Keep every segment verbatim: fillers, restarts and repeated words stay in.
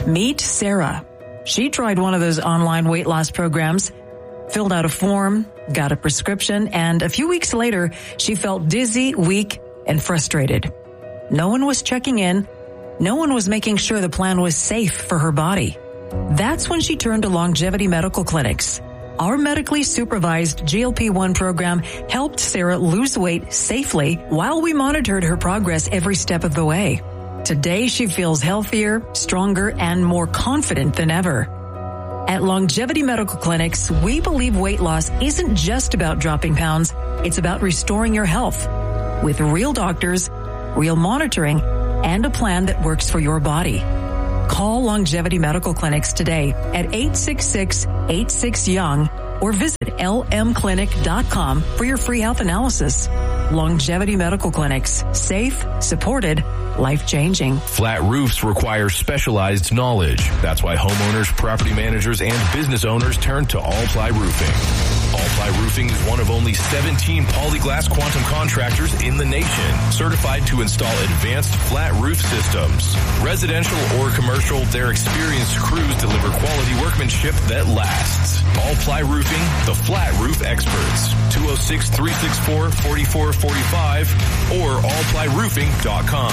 Meet Sarah. She tried one of those online weight loss programs, filled out a form, got a prescription, and a few weeks later, she felt dizzy, weak, and frustrated. No one was checking in. No one was making sure the plan was safe for her body. That's when she turned to Longevity Medical Clinics. Our medically supervised G L P one program helped Sarah lose weight safely while we monitored her progress every step of the way. Today, she feels healthier, stronger, and more confident than ever. At Longevity Medical Clinics, we believe weight loss isn't just about dropping pounds. It's about restoring your health with real doctors, real monitoring, and a plan that works for your body. Call Longevity Medical Clinics today at eight six six, eight six, young or visit L M clinic dot com for your free health analysis. Longevity Medical Clinics. Safe, supported, life-changing. Flat roofs require specialized knowledge. That's why homeowners, property managers, and business owners turn to All-Ply Roofing. All-Ply Roofing is one of only seventeen Polyglass Quantum contractors in the nation, certified to install advanced flat roof systems. Residential or commercial, their experienced crews deliver quality workmanship that lasts. All-Ply Roofing, the flat roof experts. two oh six, three six four, four four four five or all ply roofing dot com.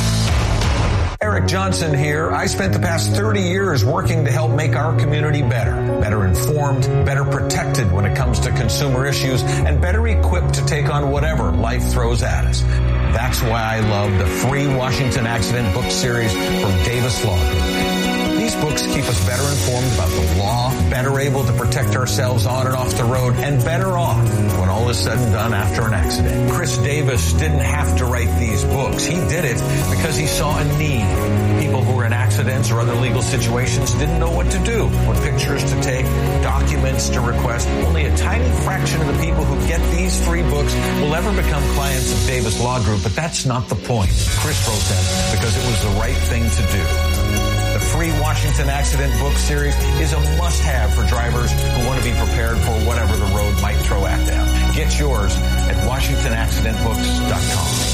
Eric Johnson here. I spent the past thirty years working to help make our community better, better informed, better protected when it comes to consumer issues, and better equipped to take on whatever life throws at us. That's why I love the free Washington Accident book series from Davis Law Group. These books keep us better informed about the law, better able to protect ourselves on and off the road, and better off when all is said and done after an accident. Chris Davis didn't have to write these books. He did it because he saw a need. People who were in accidents or other legal situations didn't know what to do, what pictures to take, documents to request. Only a tiny fraction of the people who get these free books will ever become clients of Davis Law Group, but that's not the point. Chris wrote them because it was the right thing to do. The free Washington Accident book series is a must-have for drivers who want to be prepared for whatever the road might throw at them. Get yours at washington accident books dot com.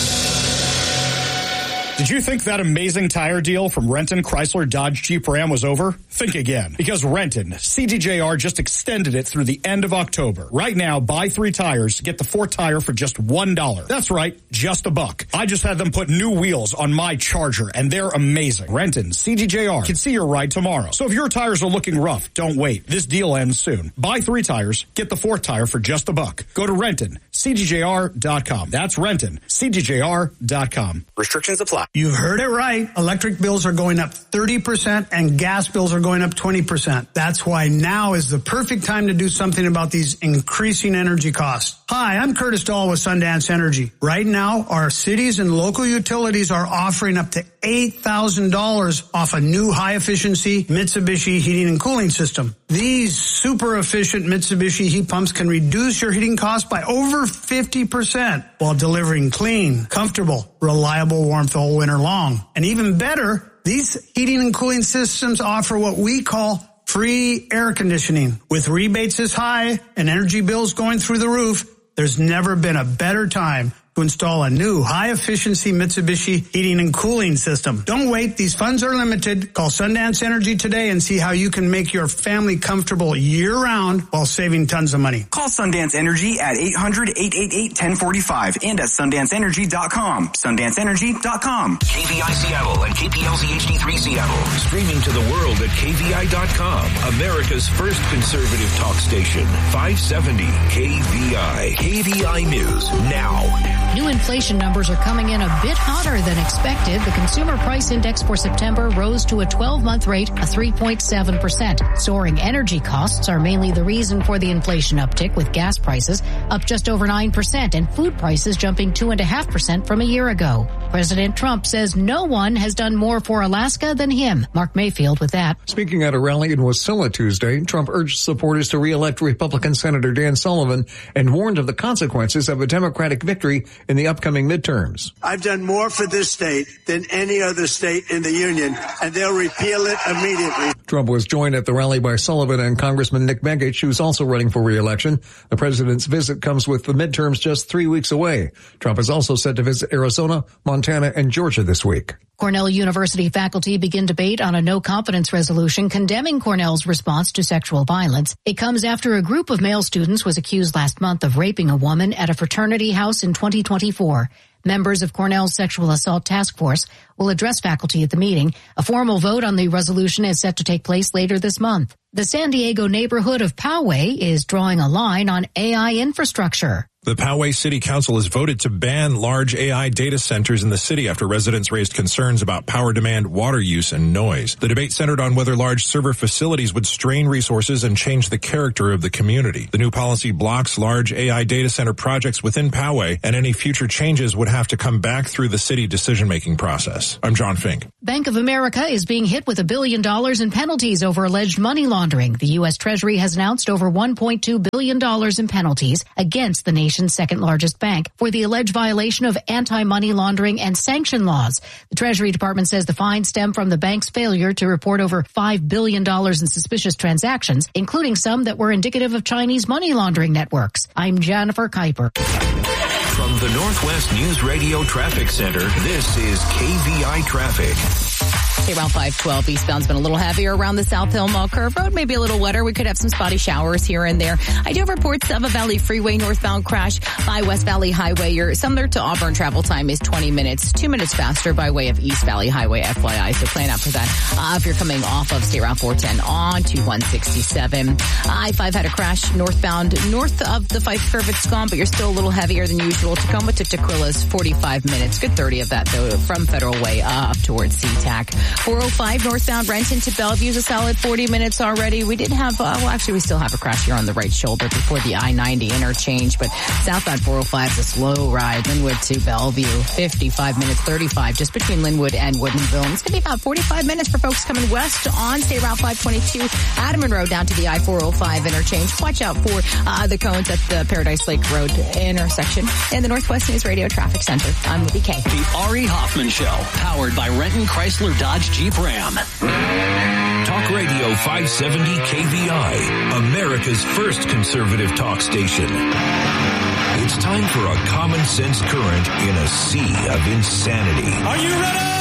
Did you think that amazing tire deal from Renton, Chrysler, Dodge, Jeep, Ram was over? Think again. Because Renton, C D J R just extended it through the end of October. Right now, buy three tires, get the fourth tire for just one dollar. That's right, just a buck. I just had them put new wheels on my Charger, and they're amazing. Renton, C D J R can see your ride tomorrow. So if your tires are looking rough, don't wait. This deal ends soon. Buy three tires, get the fourth tire for just a buck. Go to Renton, C D J R dot com. That's Renton, C D J R dot com. Restrictions apply. You heard it right. Electric bills are going up thirty percent and gas bills are going up twenty percent. That's why now is the perfect time to do something about these increasing energy costs. Hi, I'm Curtis Dahl with Sundance Energy. Right now, our cities and local utilities are offering up to eight thousand dollars off a new high-efficiency Mitsubishi heating and cooling system. These super efficient Mitsubishi heat pumps can reduce your heating costs by over fifty percent while delivering clean, comfortable, reliable warmth all winter long. And even better, these heating and cooling systems offer what we call free air conditioning. With rebates this high and energy bills going through the roof, there's never been a better time to install a new high-efficiency Mitsubishi heating and cooling system. Don't wait. These funds are limited. Call Sundance Energy today and see how you can make your family comfortable year-round while saving tons of money. Call Sundance Energy at eight hundred, eight eight eight, one zero four five and at sundance energy dot com. sundance energy dot com. K V I Seattle and K P L Z H D three Seattle. Streaming to the world at K V I dot com. America's first conservative talk station. five seventy K V I. K V I News now. New inflation numbers are coming in a bit hotter than expected. The Consumer Price Index for September rose to a twelve-month rate of three point seven percent. Soaring energy costs are mainly the reason for the inflation uptick, with gas prices up just over nine percent and food prices jumping two point five percent from a year ago. President Trump says no one has done more for Alaska than him. Mark Mayfield with that. Speaking at a rally in Wasilla Tuesday, Trump urged supporters to re-elect Republican Senator Dan Sullivan and warned of the consequences of a Democratic victory in the upcoming midterms. I've done more for this state than any other state in the union, and they'll repeal it immediately. Trump was joined at the rally by Sullivan and Congressman Nick Begich, who's also running for re-election. The president's visit comes with the midterms just three weeks away. Trump is also set to visit Arizona, Montana, and Georgia this week. Cornell University faculty begin debate on a no-confidence resolution condemning Cornell's response to sexual violence. It comes after a group of male students was accused last month of raping a woman at a fraternity house in twenty twenty-four. Members of Cornell's Sexual Assault Task Force will address faculty at the meeting. A formal vote on the resolution is set to take place later this month. The San Diego neighborhood of Poway is drawing a line on A I infrastructure. The Poway City Council has voted to ban large A I data centers in the city after residents raised concerns about power demand, water use, and noise. The debate centered on whether large server facilities would strain resources and change the character of the community. The new policy blocks large A I data center projects within Poway, and any future changes would have to come back through the city decision-making process. I'm John Fink. Bank of America is being hit with a billion dollars in penalties over alleged money laundering. The U S Treasury has announced over one point two billion dollars in penalties against the nation's second largest bank for the alleged violation of anti-money laundering and sanction laws. The Treasury Department says the fines stem from the bank's failure to report over five billion dollars in suspicious transactions, including some that were indicative of Chinese money laundering networks. I'm Jennifer Kuiper. From the Northwest News Radio Traffic Center, this is K V I Traffic. Around five twelve eastbound's been a little heavier around the South Hill Mall Curve Road, maybe a little wetter. We could have some spotty showers here and there. I do have reports of a Valley Freeway northbound crash by West Valley Highway. Your similar to Auburn travel time is twenty minutes, two minutes faster by way of East Valley Highway, F Y I. So plan out for that. Uh, if you're coming off of State Route four ten on to one sixty-seven. I five had a crash northbound north of the Fife Curve. It's gone, but you're still a little heavier than usual. Tacoma to Tequila's forty-five minutes. Good thirty of that though from Federal Way uh, up towards SeaTac. four oh five northbound Renton to Bellevue's a solid forty minutes already. We did have, uh, well, actually we still have a crash here on the right shoulder before the I ninety interchange, but southbound four oh five is a slow ride. Linwood to Bellevue, fifty-five minutes, thirty-five just between Linwood and Woodinville. And it's going to be about forty-five minutes for folks coming west on State Route five twenty-two, Adamon Road down to the I four oh five interchange. Watch out for uh, the cones at the Paradise Lake Road intersection. In the Northwest News Radio Traffic Center, I'm Libby K. The Ari Hoffman Show, powered by Renton Chrysler Dodge Jeep Ram. Talk Radio five seventy K V I, America's first conservative talk station. It's time for a common sense current in a sea of insanity. Are you ready?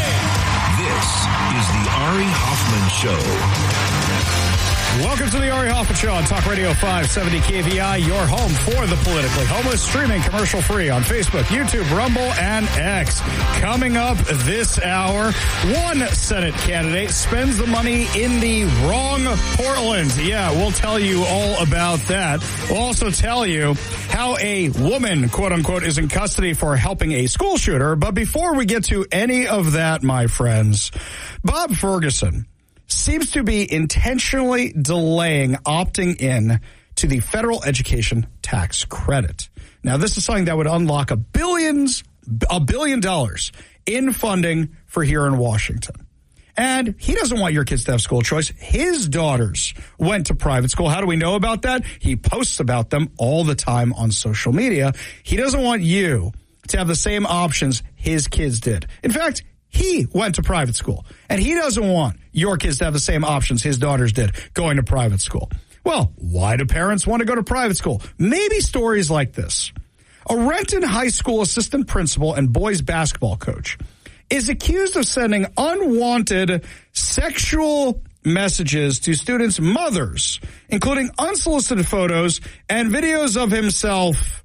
This is the Ari Hoffman Show. Welcome to the Ari Hoffman Show on Talk Radio five seventy K V I, your home for the politically homeless, streaming commercial free on Facebook, YouTube, Rumble, and X. Coming up this hour, one Senate candidate spends the money in the wrong Portland. Yeah, we'll tell you all about that. We'll also tell you how a woman, quote unquote, is in custody for helping a school shooter. But before we get to any of that, my friends, Bob Ferguson seems to be intentionally delaying opting in to the federal education tax credit. Now, this is something that would unlock a billions, a billion dollars in funding for here in Washington. And he doesn't want your kids to have school choice. His daughters went to private school. How do we know about that? He posts about them all the time on social media. He doesn't want you to have the same options his kids did. In fact, he went to private school, and he doesn't want your kids to have the same options his daughters did going to private school. Well, why do parents want to go to private school? Maybe stories like this. A Renton High School assistant principal and boys basketball coach is accused of sending unwanted sexual messages to students' mothers, including unsolicited photos and videos of himself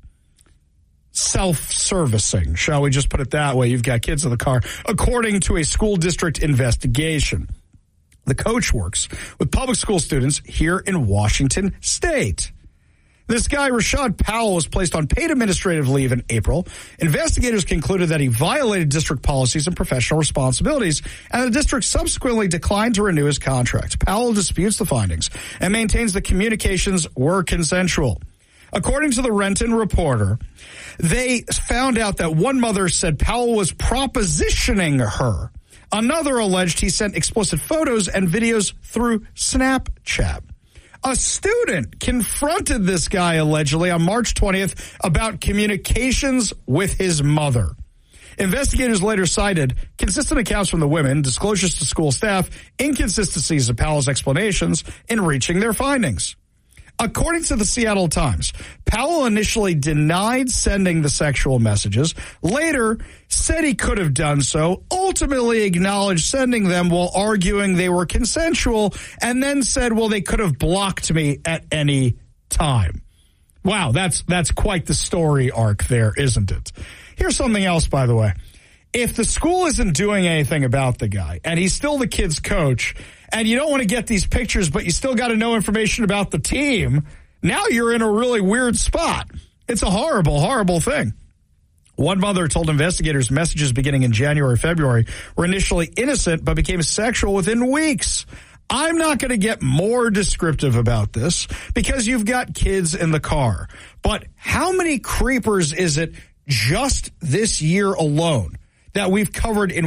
self-servicing, shall we just put it that way? You've got kids in the car, according to a school district investigation. The coach works with public school students here in Washington State. This guy, Rashad Powell, was placed on paid administrative leave in April. Investigators concluded that he violated district policies and professional responsibilities, and the district subsequently declined to renew his contract. Powell disputes the findings and maintains the communications were consensual. According to the Renton Reporter, they found out that one mother said Powell was propositioning her. Another alleged he sent explicit photos and videos through Snapchat. A student confronted this guy allegedly on March twentieth about communications with his mother. Investigators later cited consistent accounts from the women, disclosures to school staff, inconsistencies of Powell's explanations in reaching their findings. According to the Seattle Times, Powell initially denied sending the sexual messages, later said he could have done so, ultimately acknowledged sending them while arguing they were consensual, and then said, well, they could have blocked me at any time. Wow, that's that's quite the story arc there, isn't it? Here's something else, by the way. If the school isn't doing anything about the guy, and he's still the kid's coach, and you don't want to get these pictures, but you still got to know information about the team, now you're in a really weird spot. It's a horrible, horrible thing. One mother told investigators messages beginning in January, February were initially innocent, but became sexual within weeks. I'm not going to get more descriptive about this because you've got kids in the car. But how many creepers is it just this year alone that we've covered in